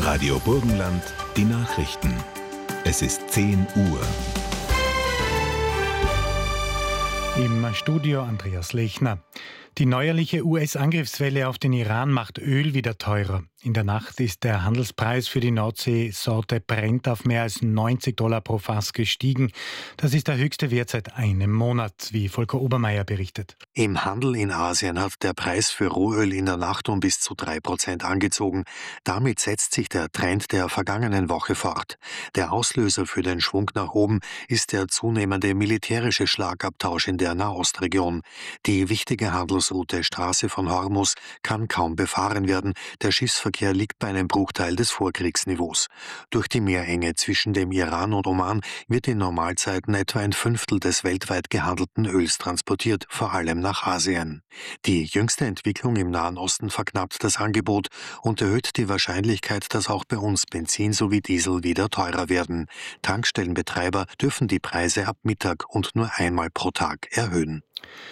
Radio Burgenland, die Nachrichten. Es ist 10 Uhr. Im Studio Andreas Lechner. Die neuerliche US-Angriffswelle auf den Iran macht Öl wieder teurer. In der Nacht ist der Handelspreis für die Nordsee-Sorte Brent auf mehr als $90 pro Fass gestiegen. Das ist der höchste Wert seit einem Monat, wie Volker Obermeier berichtet. Im Handel in Asien hat der Preis für Rohöl in der Nacht um bis zu 3% angezogen. Damit setzt sich der Trend der vergangenen Woche fort. Der Auslöser für den Schwung nach oben ist der zunehmende militärische Schlagabtausch in der Nahostregion. Die wichtige Handelsroute Straße von Hormuz kann kaum befahren werden. Der Schiffsverkehr liegt bei einem Bruchteil des Vorkriegsniveaus. Durch die Meerenge zwischen dem Iran und Oman wird in Normalzeiten etwa ein Fünftel des weltweit gehandelten Öls transportiert, vor allem nach Asien. Die jüngste Entwicklung im Nahen Osten verknappt das Angebot und erhöht die Wahrscheinlichkeit, dass auch bei uns Benzin sowie Diesel wieder teurer werden. Tankstellenbetreiber dürfen die Preise ab Mittag und nur einmal pro Tag erhöhen.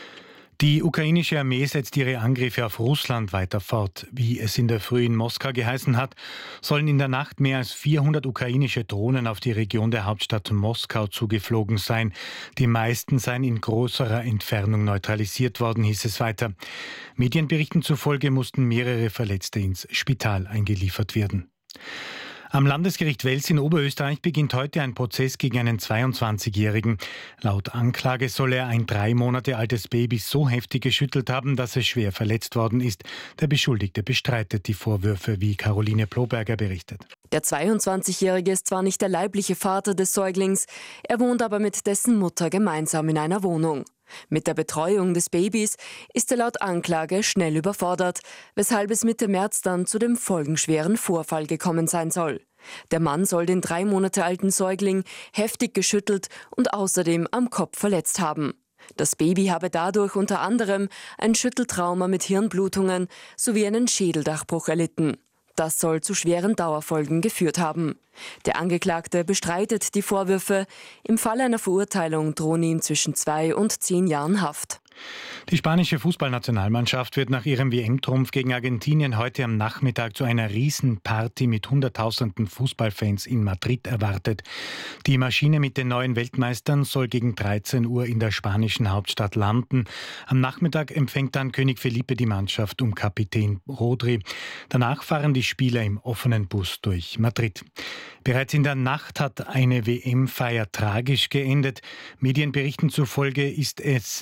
Die ukrainische Armee setzt ihre Angriffe auf Russland weiter fort. Wie es in der Früh in Moskau geheißen hat, sollen in der Nacht mehr als 400 ukrainische Drohnen auf die Region der Hauptstadt Moskau zugeflogen sein. Die meisten seien in größerer Entfernung neutralisiert worden, hieß es weiter. Medienberichten zufolge mussten mehrere Verletzte ins Spital eingeliefert werden. Am Landesgericht Wels in Oberösterreich beginnt heute ein Prozess gegen einen 22-Jährigen. Laut Anklage soll er ein 3 Monate altes Baby so heftig geschüttelt haben, dass es schwer verletzt worden ist. Der Beschuldigte bestreitet die Vorwürfe, wie Caroline Ploberger berichtet. Der 22-Jährige ist zwar nicht der leibliche Vater des Säuglings, er wohnt aber mit dessen Mutter gemeinsam in einer Wohnung. Mit der Betreuung des Babys ist er laut Anklage schnell überfordert, weshalb es Mitte März dann zu dem folgenschweren Vorfall gekommen sein soll. Der Mann soll den 3 Monate alten Säugling heftig geschüttelt und außerdem am Kopf verletzt haben. Das Baby habe dadurch unter anderem ein Schütteltrauma mit Hirnblutungen sowie einen Schädeldurchbruch erlitten. Das soll zu schweren Dauerfolgen geführt haben. Der Angeklagte bestreitet die Vorwürfe. Im Fall einer Verurteilung drohen ihm zwischen 2 und 10 Jahren Haft. Die spanische Fußballnationalmannschaft wird nach ihrem WM-Trumpf gegen Argentinien heute am Nachmittag zu einer Riesenparty mit Hunderttausenden Fußballfans in Madrid erwartet. Die Maschine mit den neuen Weltmeistern soll gegen 13 Uhr in der spanischen Hauptstadt landen. Am Nachmittag empfängt dann König Felipe die Mannschaft um Kapitän Rodri. Danach fahren die Spieler im offenen Bus durch Madrid. Bereits in der Nacht hat eine WM-Feier tragisch geendet. Medienberichten zufolge ist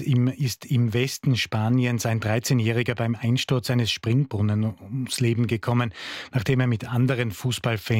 im Westen Spaniens ein 13-Jähriger beim Einsturz eines Springbrunnen ums Leben gekommen, nachdem er mit anderen Fußballfans